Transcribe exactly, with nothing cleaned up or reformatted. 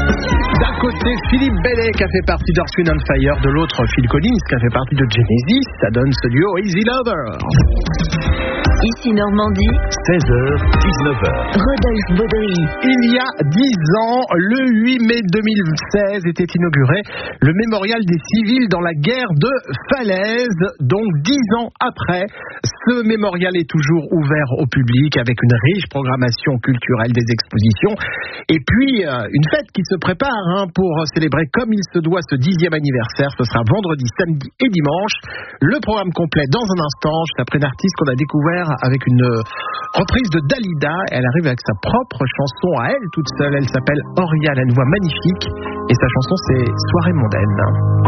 D'un côté, Philippe Bellet qui a fait partie d'Earth, Wind and Fire, de l'autre, Phil Collins qui a fait partie de Genesis. Ça donne ce duo Easy Lover. Ici Normandie, seize heures dix-neuf heures. Rodolphe Baudry. Il y a dix ans, le huit mai deux mille seize, était inauguré le mémorial des civils dans la guerre de Falaise. Donc dix ans après, ce mémorial est toujours ouvert au public avec une riche programmation culturelle, des expositions et puis euh, une fête qui se prépare hein, pour célébrer comme il se doit ce dixième anniversaire. Ce sera vendredi, samedi et dimanche. Le programme complet dans un instant. Je t'apprends une artiste qu'on a découvert avec une reprise de Dalida. Elle arrive avec sa propre chanson à elle toute seule. Elle s'appelle Oriane, elle a une voix magnifique et sa chanson c'est Soirée mondaine.